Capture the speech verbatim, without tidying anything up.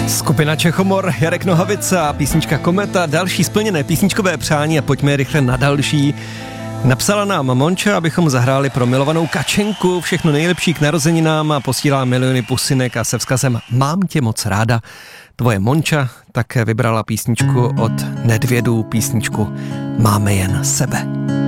Skupina Čechomor, Jarek Nohavica, písnička Kometa, další splněné písničkové přání a pojďme rychle na další. Napsala nám Monča, abychom zahráli pro milovanou Kačenku, všechno nejlepší k narozeninám a posílá miliony pusinek a se vzkazem Mám tě moc ráda. Tvoje Monča také vybrala písničku od Nedvědů, písničku Máme jen sebe.